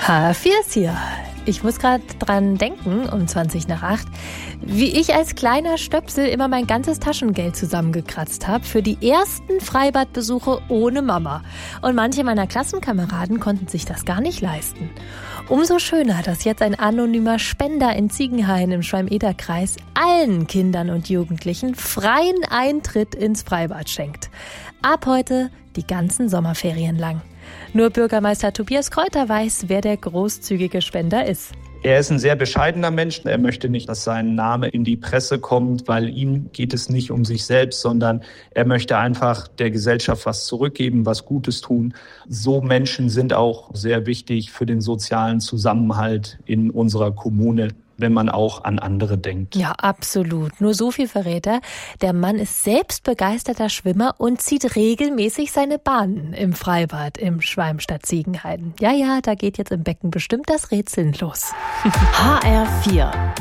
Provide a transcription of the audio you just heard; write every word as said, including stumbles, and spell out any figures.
H R vier ist hier. Ich muss gerade dran denken, um zwanzig nach acht, wie ich als kleiner Stöpsel immer mein ganzes Taschengeld zusammengekratzt habe für die ersten Freibadbesuche ohne Mama. Und manche meiner Klassenkameraden konnten sich das gar nicht leisten. Umso schöner, dass jetzt ein anonymer Spender in Ziegenhain im Schwalm-Eder-Kreis allen Kindern und Jugendlichen freien Eintritt ins Freibad schenkt. Ab heute die ganzen Sommerferien lang. Nur Bürgermeister Tobias Kreuter weiß, wer der großzügige Spender ist. Er ist ein sehr bescheidener Mensch. Er möchte nicht, dass sein Name in die Presse kommt, weil ihm geht es nicht um sich selbst, sondern er möchte einfach der Gesellschaft was zurückgeben, was Gutes tun. So Menschen sind auch sehr wichtig für den sozialen Zusammenhalt in unserer Kommune, wenn man auch an andere denkt. Ja, absolut. Nur so viel verrät er. Der Mann ist selbst begeisterter Schwimmer und zieht regelmäßig seine Bahnen im Freibad im Schwalm-Stadt-Ziegenhain. Ja, ja, da geht jetzt im Becken bestimmt das Rätseln los. H R vier